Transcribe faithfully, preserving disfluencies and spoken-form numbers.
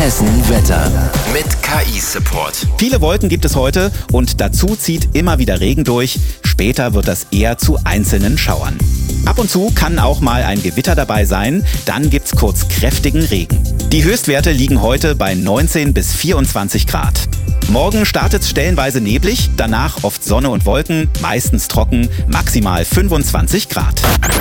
Hessen Wetter mit K I-Support. Viele Wolken gibt es heute und dazu zieht immer wieder Regen durch. Später wird das eher zu einzelnen Schauern. Ab und zu kann auch mal ein Gewitter dabei sein, dann gibt's kurz kräftigen Regen. Die Höchstwerte liegen heute bei neunzehn bis vierundzwanzig Grad. Morgen startet es stellenweise neblig, danach oft Sonne und Wolken, meistens trocken, maximal fünfundzwanzig Grad.